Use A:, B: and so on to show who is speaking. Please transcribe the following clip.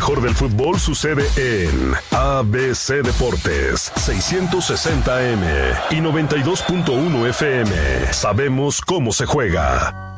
A: mejor del fútbol sucede en ABC Deportes, 660 AM y 92.1 FM. Sabemos cómo se juega.